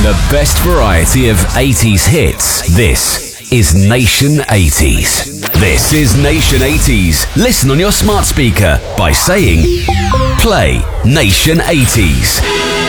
the best variety of 80s hits. This is Nation 80s. This is Nation 80s. Listen on your smart speaker by saying, play Nation 80s.